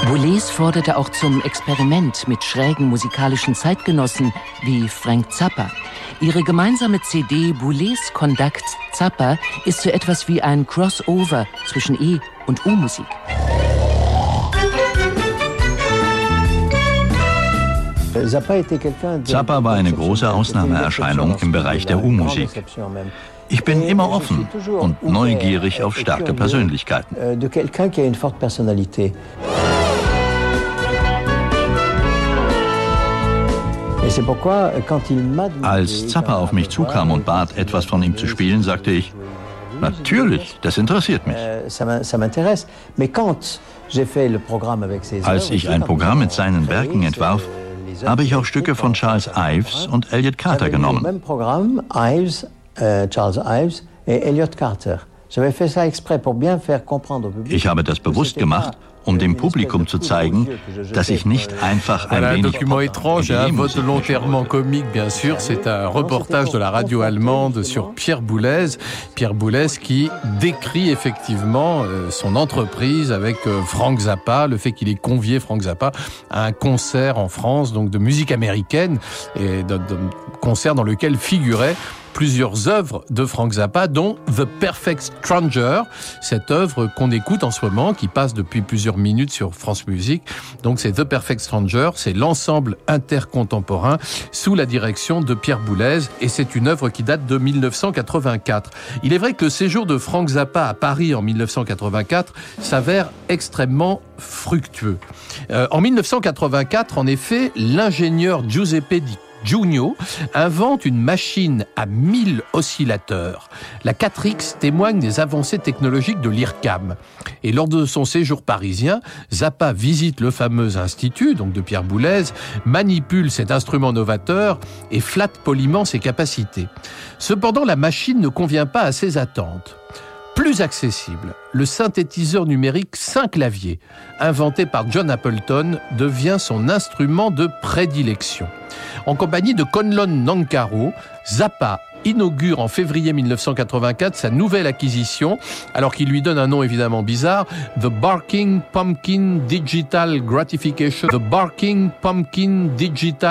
Boulez forderte auch zum Experiment mit schrägen musikalischen Zeitgenossen wie Frank Zappa. Ihre gemeinsame CD Boulez Conduct Zappa ist so etwas wie ein Crossover zwischen E- und U-Musik. Zappa war eine große Ausnahmeerscheinung im Bereich der U-Musik. Ich bin immer offen und neugierig auf starke Persönlichkeiten. Als Zappa auf mich zukam und bat, etwas von ihm zu spielen, sagte ich, natürlich, das interessiert mich. Als ich ein Programm mit seinen Werken entwarf, habe ich auch Stücke von Charles Ives und Elliott Carter genommen. Ich habe das bewusst gemacht, um dem Publikum zu zeigen, dass ich nicht einfach ein wenig document étrange et involontairement comique, bien sûr. C'est un reportage de la radio allemande sur Pierre Boulez. Pierre Boulez qui décrit effectivement son entreprise avec Frank Zappa, le fait qu'il ait convié Frank Zappa à un concert en France, donc de musique américaine, et d'un concert dans lequel figuraient plusieurs œuvres de Frank Zappa, dont The Perfect Stranger, cette œuvre qu'on écoute en ce moment, qui passe depuis plusieurs minutes sur France Musique. Donc c'est The Perfect Stranger, c'est l'ensemble intercontemporain sous la direction de Pierre Boulez, et c'est une œuvre qui date de 1984. Il est vrai que le séjour de Frank Zappa à Paris en 1984 s'avère extrêmement fructueux. En 1984, en effet, l'ingénieur Giuseppe Di Giugno invente une machine à 1000 oscillateurs. La 4X témoigne des avancées technologiques de l'IRCAM. Et lors de son séjour parisien, Zappa visite le fameux institut, donc de Pierre Boulez, manipule cet instrument novateur et flatte poliment ses capacités. Cependant, la machine ne convient pas à ses attentes. Plus accessible, le synthétiseur numérique 5 claviers, inventé par John Appleton, devient son instrument de prédilection. En compagnie de Conlon Nancaro, Zappa inaugure en février 1984 sa nouvelle acquisition, alors qu'il lui donne un nom évidemment bizarre, The Barking Pumpkin Digital Gratification. The Barking Pumpkin Digital